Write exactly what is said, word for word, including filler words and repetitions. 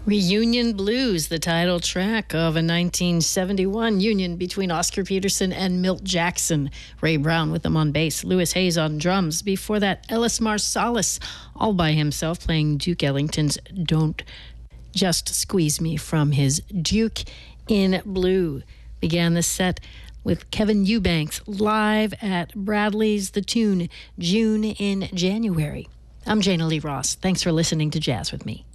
Reunion Blues, the title track of a nineteen seventy-one union between Oscar Peterson and Milt Jackson. Ray Brown with them on bass, Louis Hayes on drums. Before that, Ellis Marsalis, all by himself, playing Duke Ellington's Don't Just Squeeze Me from his Duke in Blue. Began the set with Kevin Eubanks live at Bradley's The Tune, June in January. I'm Jana Lee Ross. Thanks for listening to Jazz with Me.